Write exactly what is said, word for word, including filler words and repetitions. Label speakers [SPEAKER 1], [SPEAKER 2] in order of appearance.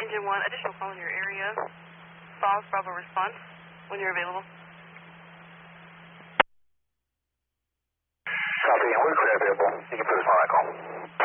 [SPEAKER 1] Engine one, additional call in your area. Falls, Bravo response when you're available.
[SPEAKER 2] Copy, we're clear available. You can put us on that call.